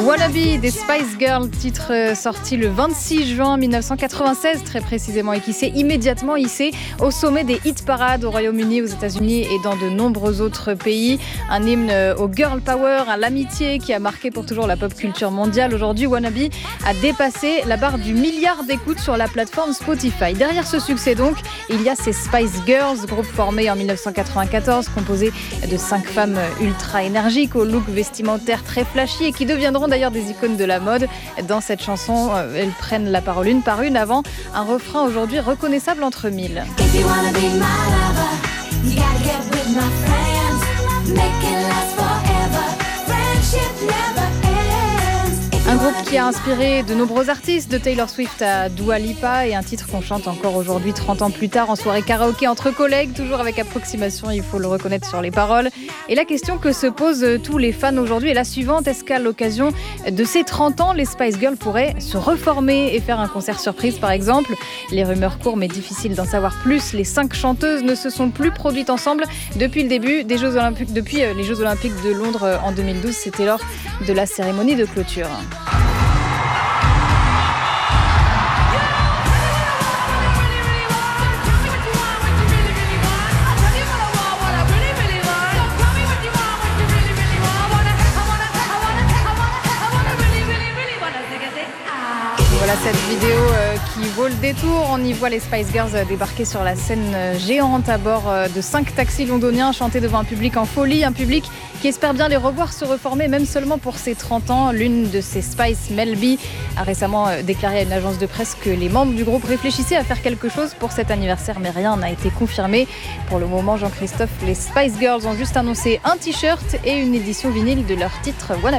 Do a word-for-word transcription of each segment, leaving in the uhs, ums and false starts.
Wannabe des Spice Girls, titre sorti le vingt-six juin mille neuf cent quatre-vingt-seize très précisément, et qui s'est immédiatement hissé au sommet des hit parades au Royaume-Uni, aux États-Unis et dans de nombreux autres pays. Un hymne au girl power, à l'amitié qui a marqué pour toujours la pop culture mondiale. Aujourd'hui, Wannabe a dépassé la barre du milliard d'écoutes sur la plateforme Spotify. Derrière ce succès donc, il y a ces Spice Girls, groupe formé en mille neuf cent quatre-vingt-quatorze, composé de cinq femmes ultra énergiques au look vestimentaire très flashy et qui deviendront d'ailleurs des icônes de la mode. Dans cette chanson, elles prennent la parole une par une avant un refrain aujourd'hui reconnaissable entre mille. Un groupe qui a inspiré de nombreux artistes, de Taylor Swift à Dua Lipa, et un titre qu'on chante encore aujourd'hui, trente ans plus tard, en soirée karaoké entre collègues, toujours avec approximation, il faut le reconnaître, sur les paroles. Et la question que se posent tous les fans aujourd'hui est la suivante: est-ce qu'à l'occasion de ces trente ans, les Spice Girls pourraient se reformer et faire un concert surprise par exemple? Les rumeurs courent mais difficile d'en savoir plus. Les cinq chanteuses ne se sont plus produites ensemble depuis le début des Jeux Olympiques, depuis les Jeux Olympiques de Londres en deux mille douze, c'était lors de la cérémonie de clôture. Voilà cette vidéo euh, qui vaut le détour. On y voit les Spice Girls euh, débarquer sur la scène euh, géante à bord euh, de cinq taxis londoniens, chanter devant un public en folie, un public qui espère bien les revoir se reformer, même seulement pour ses trente ans. L'une de ces Spice, Mel B, a récemment euh, déclaré à une agence de presse que les membres du groupe réfléchissaient à faire quelque chose pour cet anniversaire, mais rien n'a été confirmé. Pour le moment, Jean-Christophe, les Spice Girls ont juste annoncé un t-shirt et une édition vinyle de leur titre Wannabe.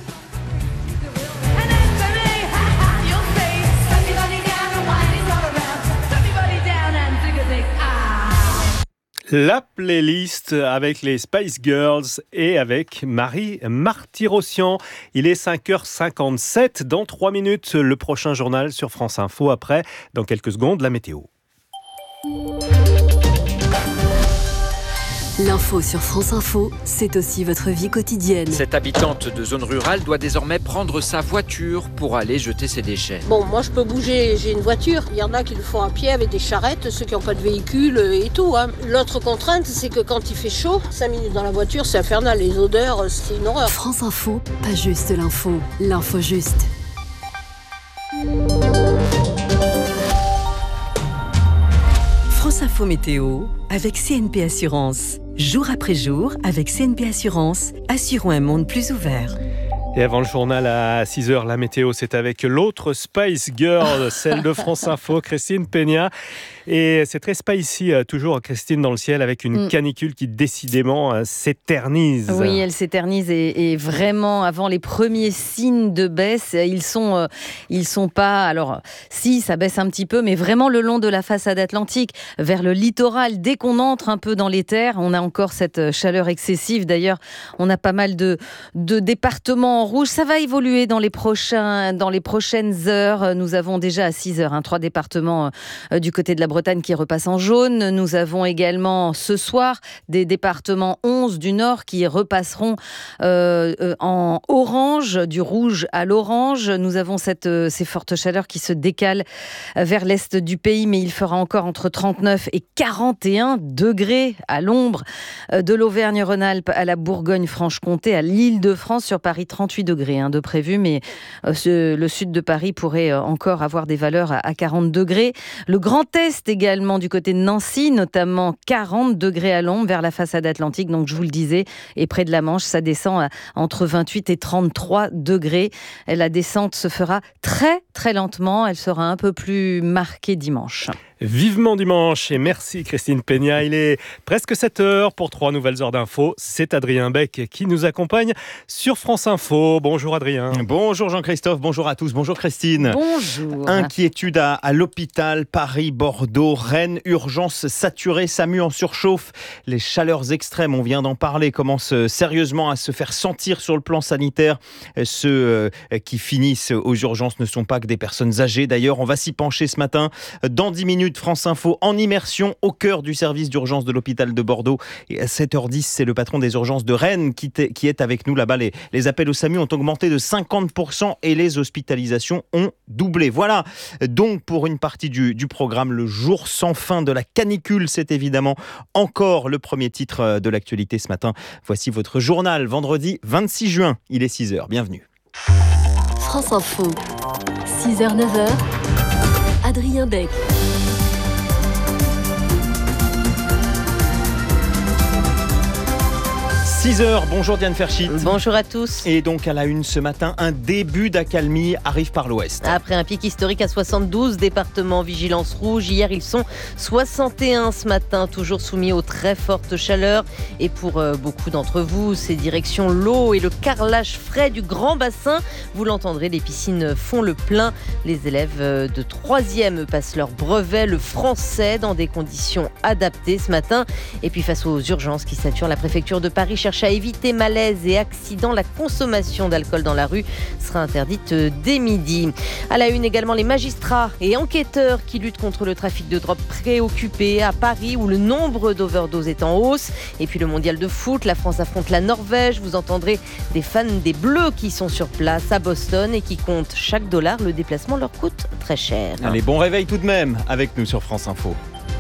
La playlist avec les Spice Girls et avec Marie Martyrossian. Il est cinq heures cinquante-sept. Dans trois minutes, le prochain journal sur France Info. Après, dans quelques secondes, la météo. L'info sur France Info, c'est aussi votre vie quotidienne. Cette habitante de zone rurale doit désormais prendre sa voiture pour aller jeter ses déchets. Bon, moi je peux bouger, j'ai une voiture. Il y en a qui le font à pied avec des charrettes, ceux qui n'ont pas de véhicule et tout. Hein. L'autre contrainte, c'est que quand il fait chaud, cinq minutes dans la voiture, c'est infernal. Les odeurs, c'est une horreur. France Info, pas juste l'info, l'info juste. France Info Météo avec C N P Assurance. Jour après jour, avec C N P Assurance, assurons un monde plus ouvert. Et avant le journal à six heures, la météo, c'est avec l'autre Spice Girl, celle de France Info, Christine Peña. Et c'est très spicy, toujours, Christine, dans le ciel, avec une mm. canicule qui décidément euh, s'éternise. Oui, elle s'éternise et, et vraiment, avant les premiers signes de baisse, ils sont, euh, ils sont pas... Alors, si, ça baisse un petit peu, mais vraiment le long de la façade atlantique, vers le littoral. Dès qu'on entre un peu dans les terres, on a encore cette chaleur excessive. D'ailleurs, on a pas mal de, de départements en rouge. Ça va évoluer dans les, prochains, dans les prochaines heures. Nous avons déjà à six heures hein, trois départements euh, du côté de la Bretagne qui repasse en jaune. Nous avons également ce soir des départements onze du Nord qui repasseront euh, euh, en orange, du rouge à l'orange. Nous avons cette, euh, ces fortes chaleurs qui se décalent vers l'est du pays, mais il fera encore entre trente-neuf et quarante et un degrés à l'ombre euh, de l'Auvergne-Rhône-Alpes à la Bourgogne-Franche-Comté, à l'Île-de-France. Sur Paris, trente-huit degrés hein, de prévu, mais euh, ce, le sud de Paris pourrait euh, encore avoir des valeurs à, à quarante degrés. Le Grand Est également du côté de Nancy, notamment quarante degrés à l'ombre vers la façade atlantique, donc je vous le disais, et près de la Manche, ça descend à entre vingt-huit et trente-trois degrés. La descente se fera très très lentement, elle sera un peu plus marquée dimanche. Vivement dimanche et merci Christine Peña. Il est presque sept heures pour trois nouvelles heures d'infos. C'est Adrien Beck qui nous accompagne sur France Info. Bonjour Adrien. Bonjour Jean-Christophe, bonjour à tous, bonjour Christine. Bonjour. Inquiétude à, à l'hôpital, Paris, Bordeaux, Rennes, urgence saturée, SAMU en surchauffe. Les chaleurs extrêmes, on vient d'en parler, commencent sérieusement à se faire sentir sur le plan sanitaire. Ceux qui finissent aux urgences ne sont pas que des personnes âgées. D'ailleurs, on va s'y pencher ce matin. Dans dix minutes, minutes, France Info en immersion au cœur du service d'urgence de l'hôpital de Bordeaux. Et à sept heures dix, c'est le patron des urgences de Rennes qui, t- qui est avec nous là-bas. Les, les appels au SAMU ont augmenté de cinquante pour cent et les hospitalisations ont doublé. Voilà donc pour une partie du, du programme, le jour sans fin de la canicule. C'est évidemment encore le premier titre de l'actualité ce matin. Voici votre journal, vendredi vingt-six juin. Il est six heures. Bienvenue. France Info, six heures neuf heures, Adrien Beck. six heures, bonjour Diane Ferchit. Bonjour à tous. Et donc à la une ce matin, un début d'accalmie arrive par l'ouest. Après un pic historique à soixante-douze départements vigilance rouge, hier ils sont soixante et un ce matin, toujours soumis aux très fortes chaleurs. Et pour euh, beaucoup d'entre vous, c'est direction l'eau et le carrelage frais du grand bassin. Vous l'entendrez, les piscines font le plein. Les élèves de troisième passent leur brevet, le français, dans des conditions adaptées ce matin. Et puis face aux urgences qui saturent, la préfecture de Paris cherche à éviter malaise et accidents. La consommation d'alcool dans la rue sera interdite dès midi. À la une également, les magistrats et enquêteurs qui luttent contre le trafic de drogue préoccupés à Paris où le nombre d'overdoses est en hausse. Et puis le mondial de foot, la France affronte la Norvège. Vous entendrez des fans des Bleus qui sont sur place à Boston et qui comptent chaque dollar. Le déplacement leur coûte très cher. Allez, bon réveil tout de même avec nous sur France Info.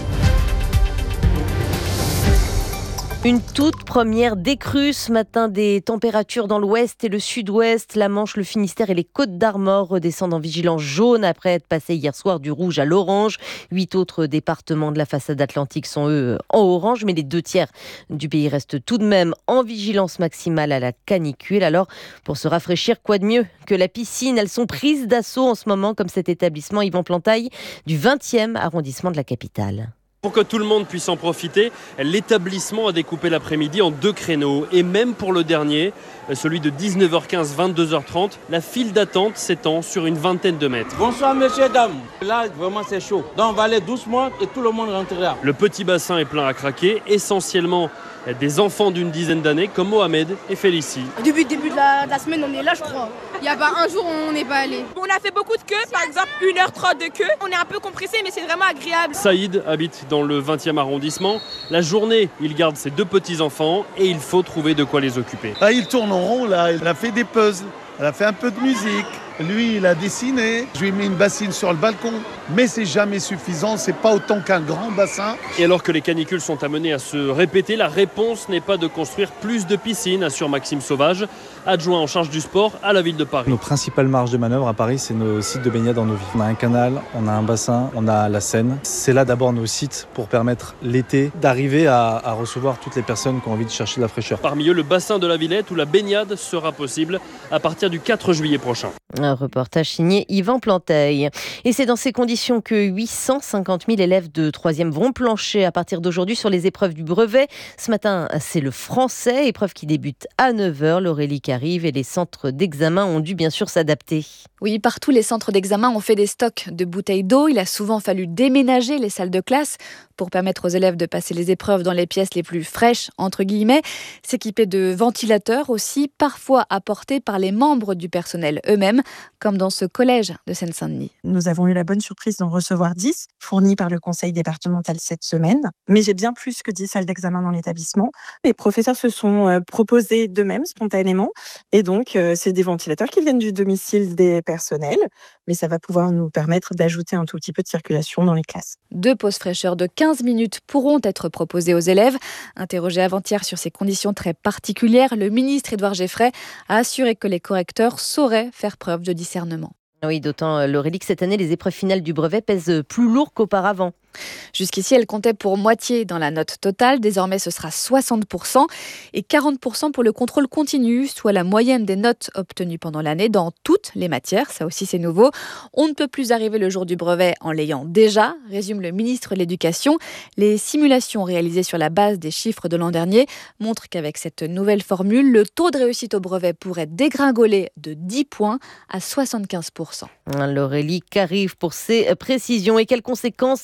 Une toute première décrue ce matin, des températures dans l'ouest et le sud-ouest. La Manche, le Finistère et les Côtes-d'Armor redescendent en vigilance jaune après être passés hier soir du rouge à l'orange. Huit autres départements de la façade atlantique sont eux en orange, mais les deux tiers du pays restent tout de même en vigilance maximale à la canicule. Alors, pour se rafraîchir, quoi de mieux que la piscine? Elles sont prises d'assaut en ce moment, comme cet établissement Yvan Plantail du vingtième arrondissement de la capitale. Pour que tout le monde puisse en profiter, l'établissement a découpé l'après-midi en deux créneaux. Et même pour le dernier, celui de dix-neuf heures quinze à vingt-deux heures trente, la file d'attente s'étend sur une vingtaine de mètres. Bonsoir messieurs, dames. Là, vraiment c'est chaud. Donc on va aller doucement et tout le monde rentrera. Le petit bassin est plein à craquer, essentiellement des enfants d'une dizaine d'années comme Mohamed et Félicie. Depuis le début de la, de la semaine, on est là, je crois. Il n'y a pas un jour où on n'est pas allé. On a fait beaucoup de queues, par exemple une heure trente de queue. On est un peu compressé, mais c'est vraiment agréable. Saïd habite dans le vingtième arrondissement. La journée, il garde ses deux petits-enfants et il faut trouver de quoi les occuper. Là, il tourne en rond, là. Il a fait des puzzles, elle a fait un peu de musique. Lui, il a dessiné. Je lui ai mis une bassine sur le balcon. Mais c'est jamais suffisant. C'est pas autant qu'un grand bassin. Et alors que les canicules sont amenées à se répéter, la réponse n'est pas de construire plus de piscines, assure Maxime Sauvage, adjoint en charge du sport à la ville de Paris. Nos principales marges de manœuvre à Paris, c'est nos sites de baignade en eau vive. On a un canal, on a un bassin, on a la Seine. C'est là d'abord nos sites pour permettre l'été d'arriver à, à recevoir toutes les personnes qui ont envie de chercher de la fraîcheur. Parmi eux, le bassin de la Villette où la baignade sera possible à partir du quatre juillet prochain. Un reportage signé Yvan Plantail. Et c'est dans ces conditions que huit cent cinquante mille élèves de troisième vont plancher à partir d'aujourd'hui sur les épreuves du brevet. Ce matin, c'est le français, épreuve qui débute à neuf heures. L'Aurélie qui arrive et les centres d'examen ont dû bien sûr s'adapter. Oui, partout les centres d'examen ont fait des stocks de bouteilles d'eau. Il a souvent fallu déménager les salles de classe pour permettre aux élèves de passer les épreuves dans les pièces les plus fraîches, entre guillemets. S'équiper de ventilateurs aussi, parfois apportés par les membres du personnel eux-mêmes, comme dans ce collège de Seine-Saint-Denis. Nous avons eu la bonne surprise d'en recevoir dix, fournis par le conseil départemental cette semaine. Mais j'ai bien plus que dix salles d'examen dans l'établissement. Les professeurs se sont proposés d'eux-mêmes, spontanément. Et donc, c'est des ventilateurs qui viennent du domicile des personnels. Mais ça va pouvoir nous permettre d'ajouter un tout petit peu de circulation dans les classes. Deux pauses fraîcheurs de quinze minutes pourront être proposées aux élèves. Interrogé avant-hier sur ces conditions très particulières, le ministre Édouard Geffray a assuré que les correcteurs sauraient faire preuve de discernement. Oui, d'autant, L'Aurélie, que cette année, les épreuves finales du brevet pèsent plus lourd qu'auparavant. Jusqu'ici, elle comptait pour moitié dans la note totale. Désormais, ce sera soixante pour cent et quarante pour cent pour le contrôle continu, soit la moyenne des notes obtenues pendant l'année dans toutes les matières. Ça aussi, c'est nouveau. On ne peut plus arriver le jour du brevet en l'ayant déjà, résume le ministre de l'Éducation. Les simulations réalisées sur la base des chiffres de l'an dernier montrent qu'avec cette nouvelle formule, le taux de réussite au brevet pourrait dégringoler de dix points à soixante-quinze pour cent. L'Aurélie qui arrive pour ses précisions. Et quelles conséquences sanitaires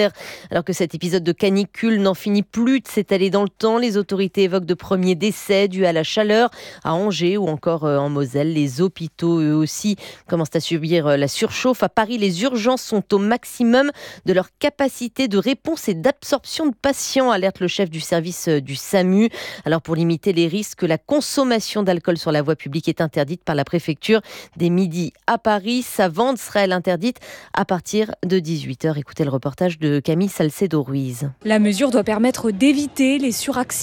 sanitaire. Alors que cet épisode de canicule n'en finit plus de s'étaler dans le temps, les autorités évoquent de premiers décès dus à la chaleur à Angers ou encore en Moselle. Les hôpitaux, eux aussi, commencent à subir la surchauffe. À Paris, les urgences sont au maximum de leur capacité de réponse et d'absorption de patients, alerte le chef du service du SAMU. Alors pour limiter les risques, la consommation d'alcool sur la voie publique est interdite par la préfecture dès midi à Paris. Sa vente sera-elle interdite à partir de dix-huit heures? Écoutez le reportage de Camille Salcedo-Ruiz. La mesure doit permettre d'éviter les suraccidents